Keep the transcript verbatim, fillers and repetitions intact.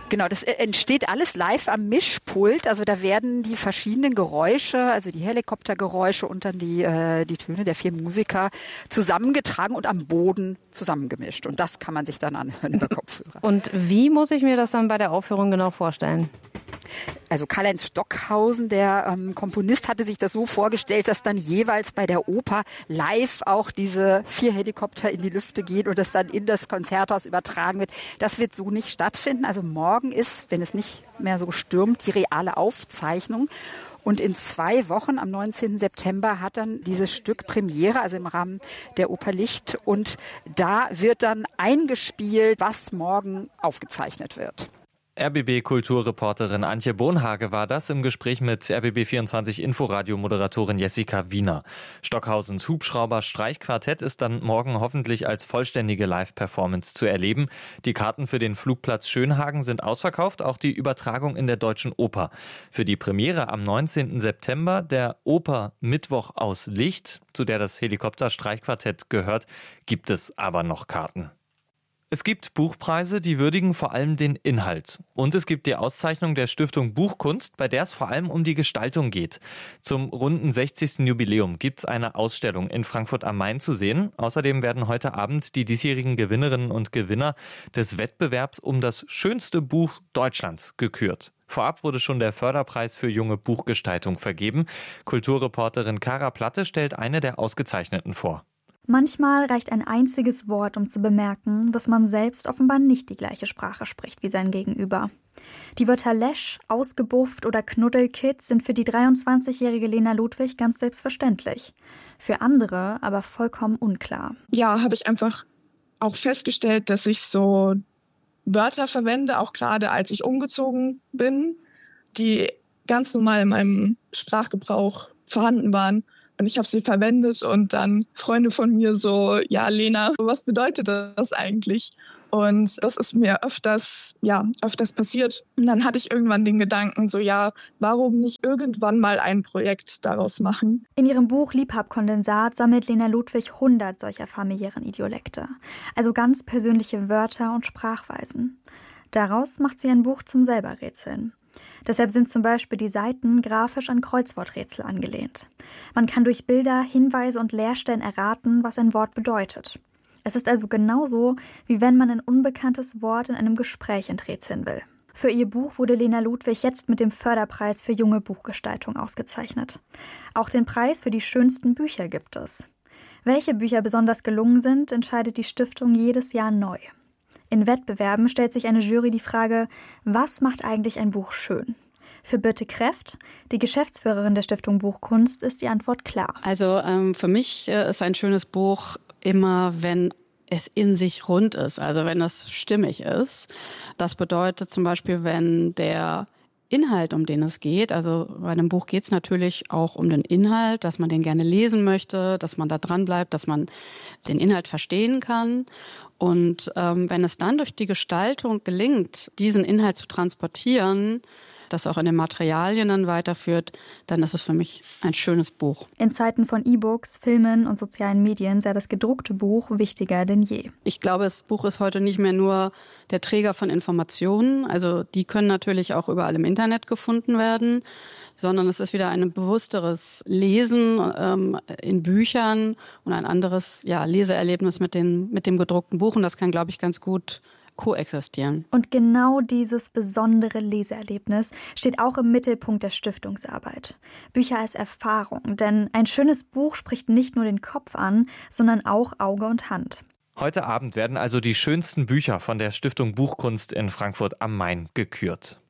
Genau, das entsteht alles live am Mischpult. Also da werden die verschiedenen Geräusche, also die Helikoptergeräusche und dann die, äh, die Töne der vier Musiker zusammengetragen und am Boden zusammengemischt. Und das kann man sich dann anhören über Kopfhörer. Und wie muss ich mir das dann bei der Aufführung genau vorstellen? Also Karl-Heinz Stockhausen, der ähm, Komponist, hatte sich das so vorgestellt, dass dann jeweils bei der Oper live auch diese vier Helikopter in die Lüfte gehen und das dann in das Konzerthaus übertragen wird. Das wird so nicht stattfinden. Also morgen ist, wenn es nicht mehr so stürmt, die reale Aufzeichnung. Und in zwei Wochen, am neunzehnten September, hat dann dieses Stück Premiere, also im Rahmen der Oper Licht. Und da wird dann eingespielt, was morgen aufgezeichnet wird. R B B-Kulturreporterin Antje Bonhage war das im Gespräch mit R B B vierundzwanzig Inforadio-Moderatorin Jessica Wiener. Stockhausens Hubschrauber-Streichquartett ist dann morgen hoffentlich als vollständige Live-Performance zu erleben. Die Karten für den Flugplatz Schönhagen sind ausverkauft, auch die Übertragung in der Deutschen Oper. Für die Premiere am neunzehnten September der Oper Mittwoch aus Licht, zu der das Helikopter-Streichquartett gehört, gibt es aber noch Karten. Es gibt Buchpreise, die würdigen vor allem den Inhalt. Und es gibt die Auszeichnung der Stiftung Buchkunst, bei der es vor allem um die Gestaltung geht. Zum runden sechzigsten Jubiläum gibt es eine Ausstellung in Frankfurt am Main zu sehen. Außerdem werden heute Abend die diesjährigen Gewinnerinnen und Gewinner des Wettbewerbs um das schönste Buch Deutschlands gekürt. Vorab wurde schon der Förderpreis für junge Buchgestaltung vergeben. Kulturreporterin Kara Platte stellt eine der Ausgezeichneten vor. Manchmal reicht ein einziges Wort, um zu bemerken, dass man selbst offenbar nicht die gleiche Sprache spricht wie sein Gegenüber. Die Wörter Lesch, ausgebufft oder Knuddelkid sind für die dreiundzwanzigjährige Lena Ludwig ganz selbstverständlich. Für andere aber vollkommen unklar. Ja, habe ich einfach auch festgestellt, dass ich so Wörter verwende, auch gerade als ich umgezogen bin, die ganz normal in meinem Sprachgebrauch vorhanden waren. Und ich habe sie verwendet und dann Freunde von mir so, ja, Lena, was bedeutet das eigentlich? Und das ist mir öfters, ja, öfters passiert. Und dann hatte ich irgendwann den Gedanken so, ja, warum nicht irgendwann mal ein Projekt daraus machen? In ihrem Buch Liebhabkondensat sammelt Lena Ludwig hundert solcher familiären Idiolekte. Also ganz persönliche Wörter und Sprachweisen. Daraus macht sie ein Buch zum Selberrätseln. Deshalb sind zum Beispiel die Seiten grafisch an Kreuzworträtsel angelehnt. Man kann durch Bilder, Hinweise und Leerstellen erraten, was ein Wort bedeutet. Es ist also genauso, wie wenn man ein unbekanntes Wort in einem Gespräch enträtseln will. Für ihr Buch wurde Lena Ludwig jetzt mit dem Förderpreis für junge Buchgestaltung ausgezeichnet. Auch den Preis für die schönsten Bücher gibt es. Welche Bücher besonders gelungen sind, entscheidet die Stiftung jedes Jahr neu. In Wettbewerben stellt sich eine Jury die Frage, was macht eigentlich ein Buch schön? Für Birte Kreft, die Geschäftsführerin der Stiftung Buchkunst, ist die Antwort klar. Also ähm, für mich äh, ist ein schönes Buch immer, wenn es in sich rund ist, also wenn es stimmig ist. Das bedeutet zum Beispiel, wenn der Inhalt, um den es geht, also bei einem Buch geht es natürlich auch um den Inhalt, dass man den gerne lesen möchte, dass man da dran bleibt, dass man den Inhalt verstehen kann. Und ähm, wenn es dann durch die Gestaltung gelingt, diesen Inhalt zu transportieren, das auch in den Materialien dann weiterführt, dann ist es für mich ein schönes Buch. In Zeiten von E-Books, Filmen und sozialen Medien sei das gedruckte Buch wichtiger denn je. Ich glaube, das Buch ist heute nicht mehr nur der Träger von Informationen, also die können natürlich auch überall im Internet gefunden werden, sondern es ist wieder ein bewussteres Lesen ähm, in Büchern und ein anderes ja, Leseerlebnis mit, den, mit dem gedruckten Buch. Und das kann, glaube ich, ganz gut koexistieren. Und genau dieses besondere Leseerlebnis steht auch im Mittelpunkt der Stiftungsarbeit. Bücher als Erfahrung, denn ein schönes Buch spricht nicht nur den Kopf an, sondern auch Auge und Hand. Heute Abend werden also die schönsten Bücher von der Stiftung Buchkunst in Frankfurt am Main gekürt.